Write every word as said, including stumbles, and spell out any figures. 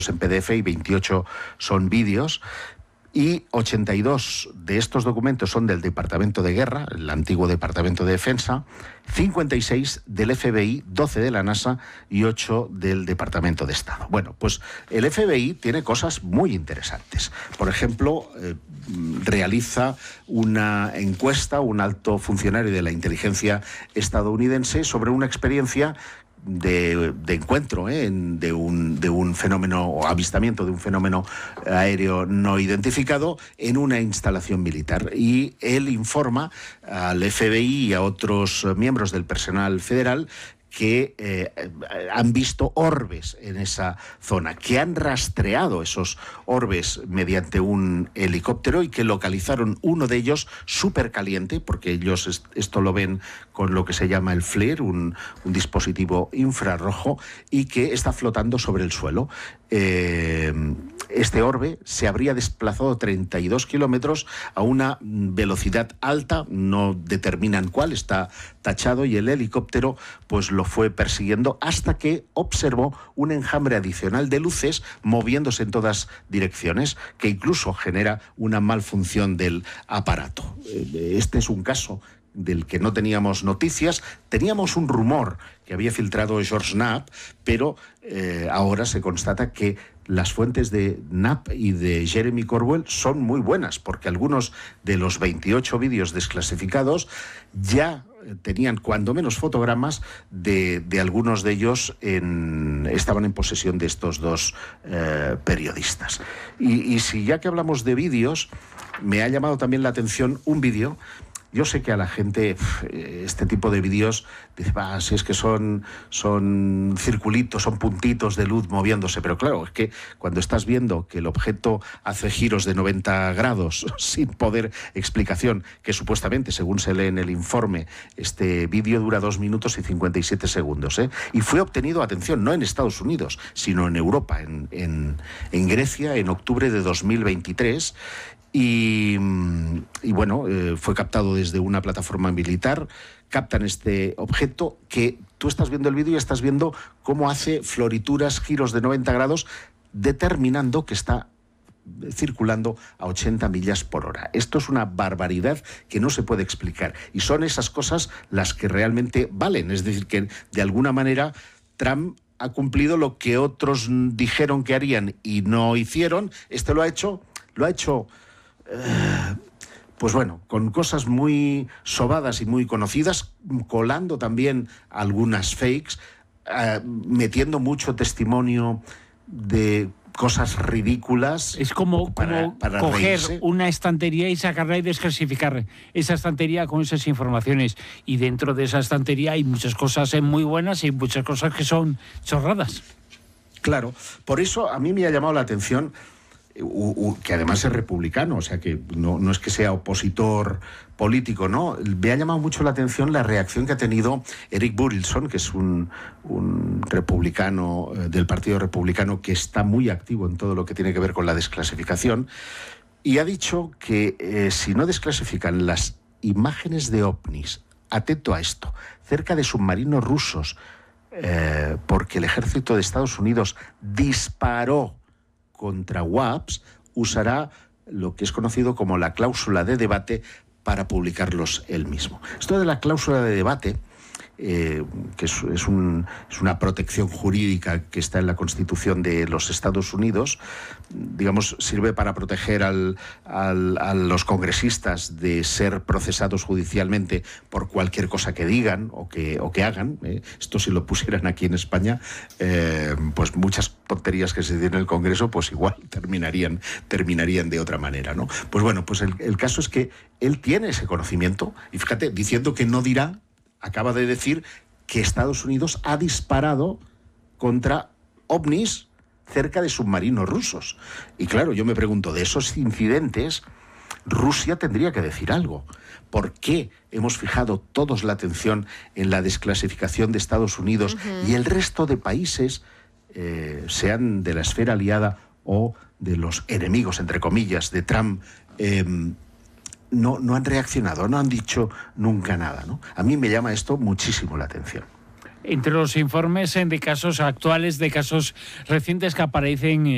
en P D F y veintiocho son vídeos. Y ochenta y dos de estos documentos son del Departamento de Guerra, el antiguo Departamento de Defensa, cincuenta y seis del F B I, doce de la NASA y ocho del Departamento de Estado. Bueno, pues el F B I tiene cosas muy interesantes. Por ejemplo, eh, realiza una encuesta, un alto funcionario de la inteligencia estadounidense, sobre una experiencia De, de encuentro ¿eh? de, un, de un fenómeno o avistamiento de un fenómeno aéreo no identificado en una instalación militar, y él informa al F B I y a otros miembros del personal federal que eh, han visto orbes en esa zona, que han rastreado esos orbes mediante un helicóptero y que localizaron uno de ellos súper caliente, porque ellos est esto lo ven con lo que se llama el FLIR, un, un dispositivo infrarrojo, y que está flotando sobre el suelo. Eh, este orbe se habría desplazado treinta y dos kilómetros a una velocidad alta, no determinan cuál, está tachado, y el helicóptero pues lo fue persiguiendo hasta que observó un enjambre adicional de luces moviéndose en todas direcciones, que incluso genera una malfunción del aparato. Este es un caso del que no teníamos noticias. Teníamos un rumor que había filtrado George Knapp, pero eh, ahora se constata que las fuentes de Knapp y de Jeremy Corbell son muy buenas, porque algunos de los veintiocho vídeos desclasificados ya tenían cuando menos fotogramas de, de algunos de ellos, en, estaban en posesión de estos dos eh, periodistas. Y, y si ya que hablamos de vídeos, me ha llamado también la atención un vídeo. Yo sé que a la gente este tipo de vídeos dice, va, si es que son, son circulitos, son puntitos de luz moviéndose, pero claro, es que cuando estás viendo que el objeto hace giros de noventa grados sin poder explicación, que supuestamente, según se lee en el informe, este vídeo dura dos minutos y cincuenta y siete segundos, ¿eh? Y fue obtenido, atención, no en Estados Unidos, sino en Europa, en, en, en Grecia, en octubre de dos mil veintitrés, Y, y bueno, eh, fue captado desde una plataforma militar. Captan este objeto que tú estás viendo el vídeo y estás viendo cómo hace florituras, giros de noventa grados, determinando que está circulando a ochenta millas por hora. Esto es una barbaridad que no se puede explicar, y son esas cosas las que realmente valen. Es decir, que de alguna manera Trump ha cumplido lo que otros dijeron que harían y no hicieron. Este lo ha hecho, lo ha hecho pues bueno, con cosas muy sobadas y muy conocidas, colando también algunas fakes, eh, metiendo mucho testimonio de cosas ridículas. Es como, para, como para coger reírse. una estantería y sacarla y desclasificar esa estantería con esas informaciones, y dentro de esa estantería hay muchas cosas muy buenas y muchas cosas que son chorradas. Claro, por eso a mí me ha llamado la atención, que además es republicano, o sea que no, no es que sea opositor político, ¿no? Me ha llamado mucho la atención la reacción que ha tenido Eric Burlison, que es un, un republicano eh, del Partido Republicano, que está muy activo en todo lo que tiene que ver con la desclasificación, y ha dicho que eh, si no desclasifican las imágenes de ovnis, atento a esto, cerca de submarinos rusos, eh, porque el ejército de Estados Unidos disparó contra W A P S, usará lo que es conocido como la cláusula de debate para publicarlos él mismo. Esto de la cláusula de debate, eh, que es, es, un, es una protección jurídica que está en la Constitución de los Estados Unidos, digamos, sirve para proteger al, al, a los congresistas de ser procesados judicialmente por cualquier cosa que digan o que, o que hagan. ¿eh? Esto si lo pusieran aquí en España, eh, pues muchas tonterías que se dicen en el Congreso, pues igual terminarían, terminarían de otra manera, ¿no? Pues bueno, pues el, el caso es que él tiene ese conocimiento, y fíjate, diciendo que no dirá, acaba de decir que Estados Unidos ha disparado contra ovnis cerca de submarinos rusos. Y claro, yo me pregunto, de esos incidentes, Rusia tendría que decir algo. ¿Por qué hemos fijado todos la atención en la desclasificación de Estados Unidos uh-huh. y el resto de países, eh, sean de la esfera aliada o de los enemigos, entre comillas, de Trump, eh, No, no han reaccionado, no han dicho nunca nada, ¿no? A mí me llama esto muchísimo la atención. Entre los informes de casos actuales, de casos recientes que aparecen